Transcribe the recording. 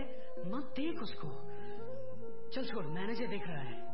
है, मत देख उसको। चल छोड़, मैनेजर देख रहा है।